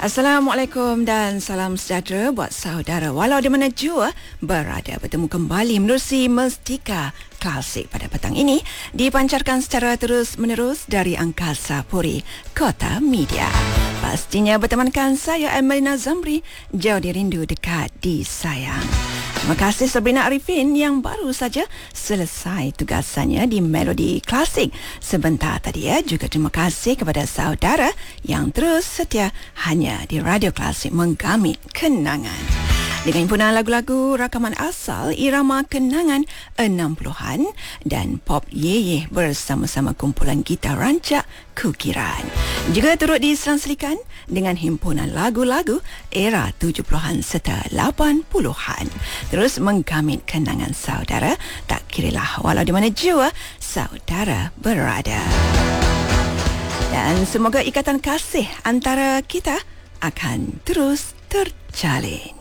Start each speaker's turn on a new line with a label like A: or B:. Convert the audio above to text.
A: Assalamualaikum dan salam sejahtera buat saudara walau di mana jua berada. Bertemu kembali menerusi Mestika Klasik pada petang ini dipancarkan secara terus-menerus dari Angkasa Puri, Kota Media. Pastinya bertemankan saya Amelina Zamri, jauh dirindu dekat disayang. Terima kasih Sabrina Arifin yang baru saja selesai tugasannya di Melodi Klasik sebentar tadi ya. Juga terima kasih kepada saudara yang terus setia hanya di Radio Klasik menggamit kenangan. Dengan himpunan lagu-lagu rakaman asal irama kenangan 60-an dan pop yeye bersama-sama kumpulan gitar rancak Kukiran. Juga turut diselang-selikan dengan himpunan lagu-lagu era 70-an serta 80-an. Terus menggamit kenangan saudara, tak kiralah walau di mana jua saudara berada. Dan semoga ikatan kasih antara kita akan terus terjalin.